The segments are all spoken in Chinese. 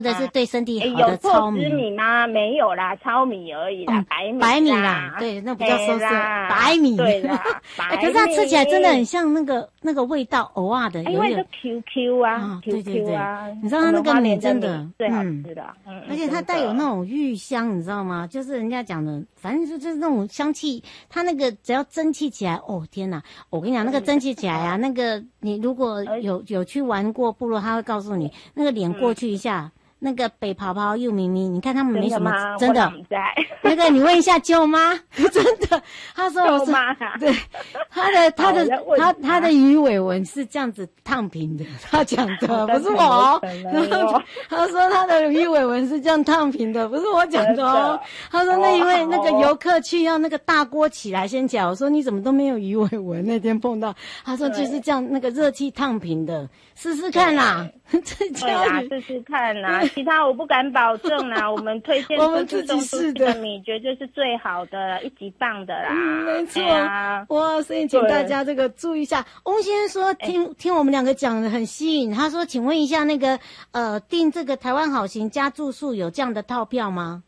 或者是对身体好的有糙米。 错之米吗？没有啦，糙米而已啦， 白米啦，对，那比较收涩，白米。 对啦，白米。 可是它吃起来真的很像那个味道，偶尔的， 因为就 QQ 啊对对对， 你知道它那个米真的最好吃的， 而且它带有那种芋香，你知道吗？就是人家讲的，反正就是那种香气，它那个只要蒸汽起来，哦天哪！我跟你讲，那个蒸汽起来啊，那个你如果有去玩过部落，他会告诉你，那个脸过去一下。那个北泡泡又咪咪，你看他们没什么真的。那个你问一下舅妈，真的，他说我是对他的鱼尾纹是这样子烫平的，他讲的不是我。他说他的鱼尾纹是这样烫平的，不是我讲的哦。他说那因为那个游客去要那个大锅起来先讲，我说你怎么都没有鱼尾纹？那天碰到，他说就是这样那个热气烫平的，试试看啦。 对啦，试试看啦，其他我不敢保证啦。我们推荐我们自己试的米，绝对是最好的，一级棒的啦。 没错，哇，所以请大家这个注意一下。翁先生说听我们两个讲的很吸引，他说请问一下那个订这个台湾好行加住宿有这样的套票吗？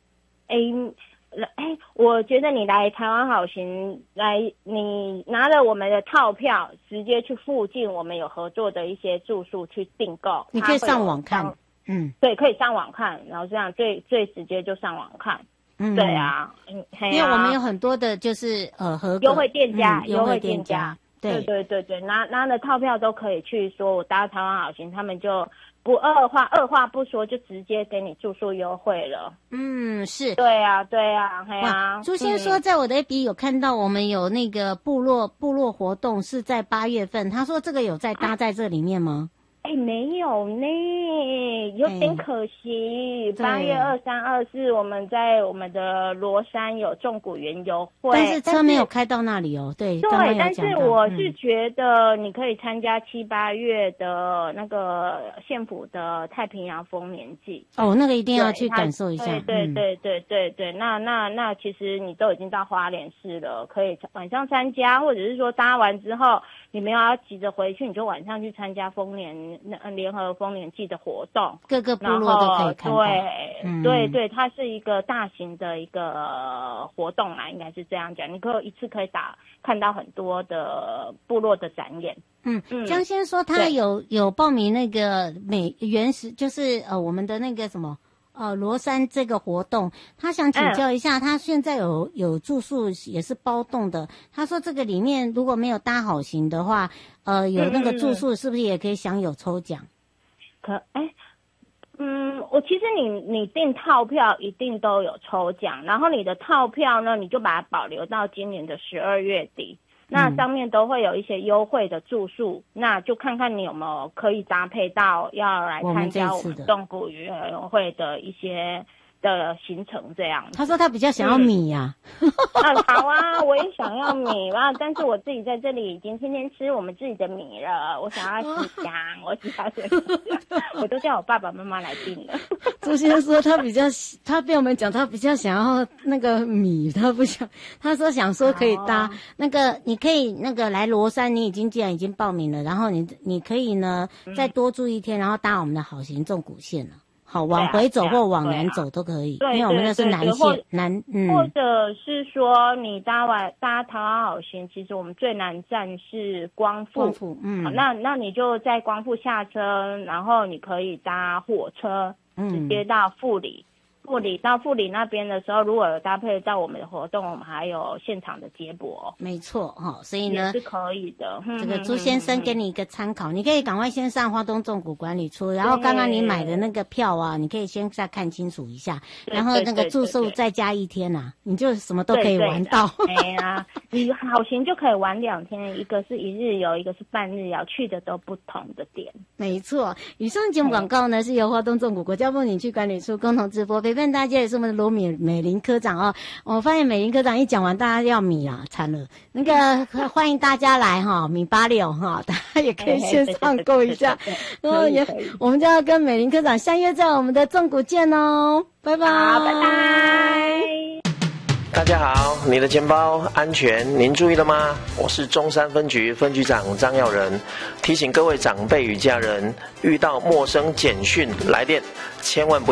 我觉得你来台湾好行来，你拿了我们的套票，直接去附近我们有合作的一些住宿去订购。 你可以上网看， 对，可以上网看，然后这样最直接就上网看。对啊， 因为我们有很多的就是合优惠店家， 优惠店家， 对，拿了套票都可以去说我搭台湾好行，他们就。不二话不说就直接给你住宿优惠了。 是。 对啊，嘿啊。 朱先说，在我的 FB 有看到我们有那个部落活动是在8月份，他说这个有在搭在这里面吗？ 没有呢，有点可惜。8月23、24，我们在我们的罗山有纵谷园游会， 但是车没有开到那里哦。对， 但是我是觉得你可以参加7、8月的那个县府的太平洋丰年祭。 那个一定要去感受一下。 对，那其实你都已经到花莲市了，可以晚上参加，或者是说搭完之后你没有要急着回去，你就晚上去参加联合丰年祭的活动， 各个部落都可以看到。 对，它是一个大型的一个活动啦，应该是这样讲。你一次可以看到很多的部落的展演。 江先说他有报名那个原始，就是我们的那个什么。罗山这个活动，他想请教一下，他现在有住宿也是包栋的。他说这个里面如果没有搭好行的话，有那个住宿是不是也可以享有抽奖？ 我其实你订套票一定都有抽奖，然后你的套票呢，你就把它保留到今年的12月底。那上面都会有一些优惠的住宿，那就看看你有没有可以搭配到要来参加我们纵谷园游会的一些的行程这样。 他说他比较想要米呀。 好啊，我也想要米啊，但是我自己在这里已经天天吃我们自己的米了，我想要喜香，我喜欢我都叫我爸爸妈妈来订了。 朱先生说他被我们讲，他比较想要那个米，他不想，他说想说可以搭那个，你可以那个来罗山，你既然已经报名了，然后你可以呢再多住一天，然后搭我们的好行纵谷线了。好，往回走或往南走都可以，因为我们那是南线或者是说你搭台湾好行，其实我们最南站是光复，那你就在光复下车，然后你可以搭火车直接到富里。到富里那边的时候，如果有搭配到我们的活动，我们还有现场的接驳。 没错所以呢也是可以的。 这个朱先生给你一个参考，你可以赶快先上花东纵谷管理处，然后刚刚你买的那个票啊，你可以先再看清楚一下，然后那个住宿再加1天啊，你就什么都可以玩到。 你好行就可以玩2天，一个是一日游，一个是半日游，去的都不同的点。 没错，以上节目广告呢是由花东纵谷国家风景区管理处共同直播，陪伴大家也是我们的罗美玲科长我发现美玲科长一讲完，大家要米啊，惨了。那个欢迎大家来米86大家也可以线上购一下。然后我们就要跟美玲科长相约在我们的纵谷见哦，拜拜， 好，拜拜。 大家好，你的钱包安全，您注意了吗？我是中山分局分局长张耀仁，提醒各位长辈与家人，遇到陌生简讯来电，千万不